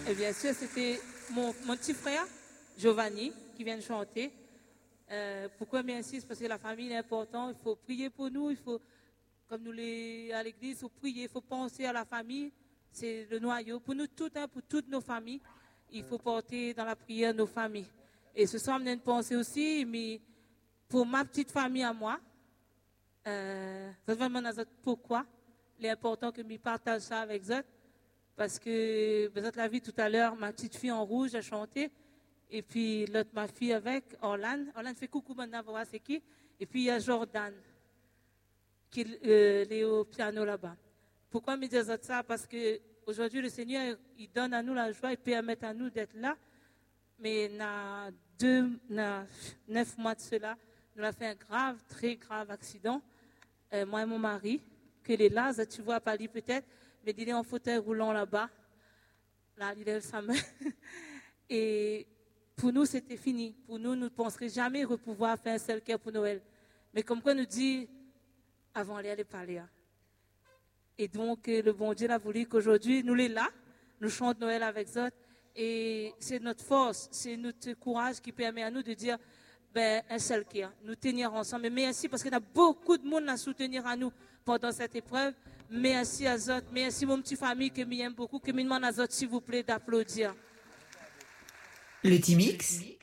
Et bien sûr, c'était mon petit frère, Giovanni, qui vient de chanter. Pourquoi j'insiste? Parce que la famille est importante. Il faut prier pour nous. Il faut, comme nous à l'église, il faut prier, il faut penser à la famille. C'est le noyau. Pour nous tous, hein, pour toutes nos familles, il faut porter dans la prière nos familles. Et ce soir, on a une pensée aussi, mais pour ma petite famille à moi, pourquoi il est important que je partage ça avec eux. Parce que vous avez vu tout à l'heure, ma petite fille en rouge a chanté. Et puis l'autre, ma fille avec, Orlane. Orlane fait coucou maintenant, voir c'est qui. Et puis il y a Jordan, qui est au piano là-bas. Pourquoi me dire ça? Parce qu'aujourd'hui, le Seigneur, il donne à nous la joie, il permet à nous d'être là. Mais dans 9 mois de cela, nous avons fait un grave, très grave accident. Moi et mon mari, que les là, tu vois, pas lui peut-être, mais il est en fauteuil roulant là-bas. Là, il lève sa main. Et pour nous, c'était fini. Pour nous, nous ne penserions jamais pouvoir faire un seul cœur pour Noël. Mais comme quoi nous dit, avant d'aller parler. Et donc, le bon Dieu a voulu qu'aujourd'hui, nous les là, nous chantons Noël avec eux. Et c'est notre force, c'est notre courage qui permet à nous de dire, un seul cœur, nous tenir ensemble. Mais merci parce qu'il y a beaucoup de monde à soutenir à nous pendant cette épreuve. Merci à eux, merci mon petit famille que m'aime beaucoup, que me demande à eux, s'il vous plaît, d'applaudir. Le Timix